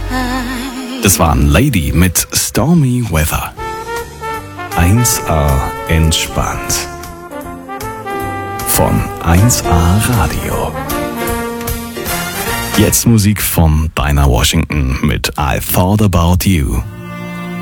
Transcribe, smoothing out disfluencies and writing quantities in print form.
Das war Lady mit Stormy Weather. 1A entspannt. Von 1A Radio. Jetzt Musik von Dinah Washington mit I Thought About You.